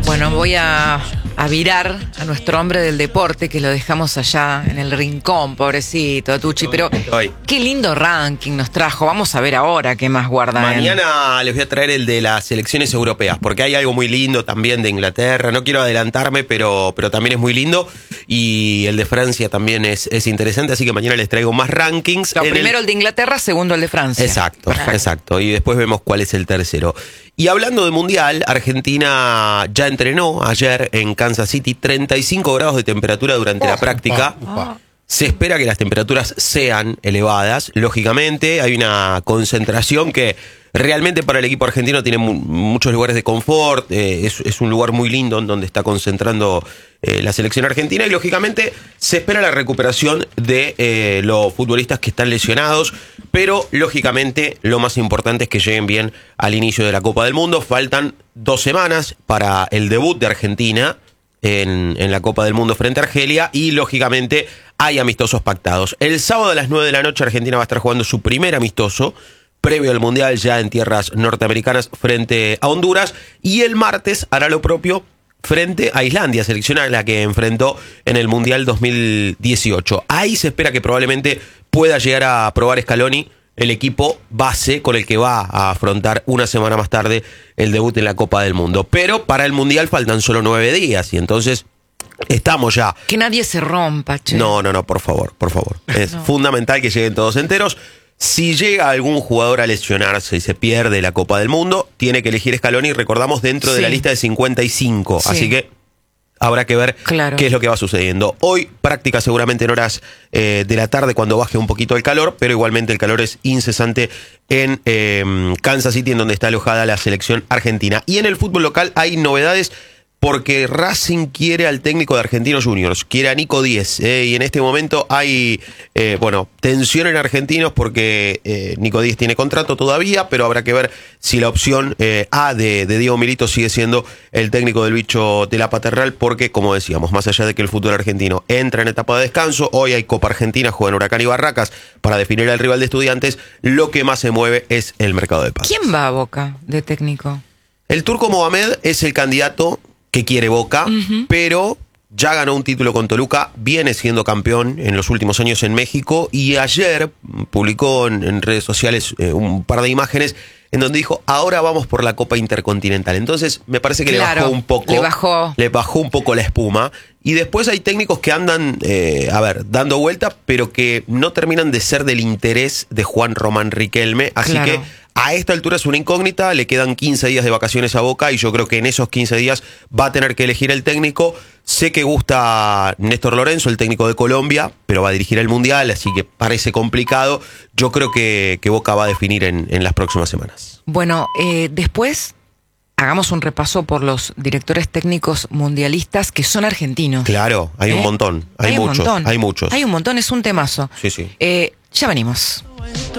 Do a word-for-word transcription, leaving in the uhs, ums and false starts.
Bueno, voy a, a virar a nuestro hombre del deporte, que lo dejamos allá en el rincón, pobrecito, Tucci. Pero Hoy. qué lindo ranking nos trajo. Vamos a ver ahora qué más guardan. Mañana les voy a traer el de las selecciones europeas, porque hay algo muy lindo también de Inglaterra. No quiero adelantarme, pero, pero también es muy lindo. Y el de Francia también es, es interesante, así que mañana les traigo más rankings. No, primero el... el de Inglaterra, segundo el de Francia. Exacto, Perfecto. exacto. Y después vemos cuál es el tercero. Y hablando de Mundial, Argentina ya entrenó ayer en Kansas City, treinta y cinco grados de temperatura durante oh, la práctica. Upa, upa. Se espera que las temperaturas sean elevadas, lógicamente. Hay una concentración que realmente para el equipo argentino tiene mu muchos lugares de confort. Eh, es, es un lugar muy lindo en donde está concentrando eh, la selección argentina. Y lógicamente se espera la recuperación de eh, los futbolistas que están lesionados. Pero lógicamente lo más importante es que lleguen bien al inicio de la Copa del Mundo. Faltan dos semanas para el debut de Argentina en, en la Copa del Mundo frente a Argelia. Y lógicamente hay amistosos pactados. El sábado a las nueve de la noche Argentina va a estar jugando su primer amistoso previo al Mundial ya en tierras norteamericanas frente a Honduras. Y el martes hará lo propio frente a Islandia, selección a la que enfrentó en el Mundial dos mil dieciocho. Ahí se espera que probablemente pueda llegar a probar Scaloni el equipo base con el que va a afrontar una semana más tarde el debut en la Copa del Mundo. Pero para el Mundial faltan solo nueve días y entonces estamos ya. Que nadie se rompa, che. No, no, no, por favor, por favor. Es no. fundamental que lleguen todos enteros. Si llega algún jugador a lesionarse y se pierde la Copa del Mundo, tiene que elegir Scaloni, recordamos, dentro sí. de la lista de cincuenta y cinco. Sí. Así que habrá que ver claro. qué es lo que va sucediendo. Hoy práctica seguramente en horas eh, de la tarde cuando baje un poquito el calor, pero igualmente el calor es incesante en eh, Kansas City, en donde está alojada la selección argentina. Y en el fútbol local hay novedades porque Racing quiere al técnico de Argentinos Juniors, quiere a Nico Díez, eh, y en este momento hay, eh, bueno, tensión en Argentinos porque eh, Nico Díez tiene contrato todavía, pero habrá que ver si la opción eh, A de, de Diego Milito sigue siendo el técnico del bicho de la Paternal, porque, como decíamos, más allá de que el fútbol argentino entra en etapa de descanso, hoy hay Copa Argentina, juegan Huracán y Barracas para definir al rival de Estudiantes, lo que más se mueve es el mercado de pases. ¿Quién va a Boca de técnico? El turco Mohamed es el candidato que quiere Boca, uh-huh. pero ya ganó un título con Toluca, viene siendo campeón en los últimos años en México y ayer publicó en, en redes sociales eh, un par de imágenes en donde dijo, ahora vamos por la Copa Intercontinental. Entonces me parece que claro, le bajó un poco, le bajó. le bajó un poco la espuma. Y después hay técnicos que andan, eh, a ver, dando vuelta, pero que no terminan de ser del interés de Juan Román Riquelme. Así claro. que a esta altura es una incógnita, le quedan quince días de vacaciones a Boca y yo creo que en esos quince días va a tener que elegir el técnico. Sé que gusta Néstor Lorenzo, el técnico de Colombia, pero va a dirigir el Mundial, así que parece complicado. Yo creo que, que Boca va a definir en, en las próximas semanas. Bueno, eh, después hagamos un repaso por los directores técnicos mundialistas que son argentinos. Claro, hay ¿Eh? un montón, hay, hay muchos, un montón. hay muchos. Hay un montón, es un temazo. Sí, sí. Eh, ya venimos.